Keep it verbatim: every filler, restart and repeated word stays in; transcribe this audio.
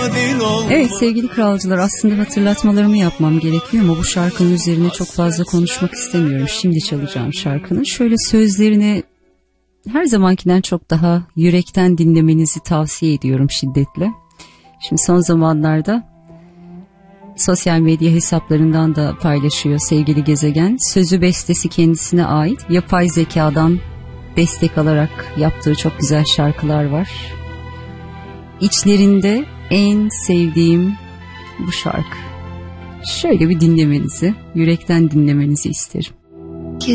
Evet sevgili kralcılar, aslında hatırlatmalarımı yapmam gerekiyor ama bu şarkının üzerine çok fazla konuşmak istemiyorum. Şimdi çalacağım şarkının şöyle sözlerini her zamankinden çok daha yürekten dinlemenizi tavsiye ediyorum şiddetle. Şimdi son zamanlarda sosyal medya hesaplarından da paylaşıyor sevgili Gezegen. Sözü bestesi kendisine ait, yapay zekadan destek alarak yaptığı çok güzel şarkılar var. İçlerinde en sevdiğim bu şarkı. Şöyle bir dinlemenizi, yürekten dinlemenizi isterim.